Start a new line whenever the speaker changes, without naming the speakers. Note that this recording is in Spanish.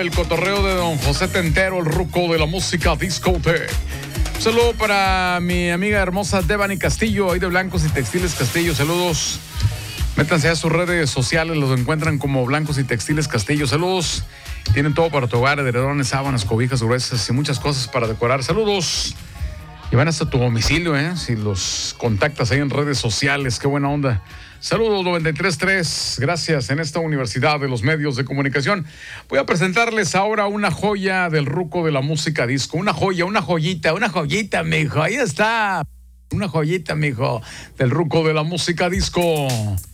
el cotorreo de don José Tentero, el ruco de la música discote. Un saludo para mi amiga hermosa Devani Castillo, ahí de Blancos y Textiles Castillo. Saludos. Métanse a sus redes sociales, los encuentran como Blancos y Textiles Castillo. Saludos. Tienen todo para tu hogar, edredones, sábanas, cobijas gruesas y muchas cosas para decorar. Saludos. Y van hasta tu domicilio, si los contactas ahí en redes sociales. Qué buena onda. Saludos 93.3, gracias en esta Universidad de los Medios de Comunicación. Voy a presentarles ahora una joya del ruco de la música disco. Una joya, una joyita, mijo. Ahí está. Una joyita, mijo, del ruco de la música disco.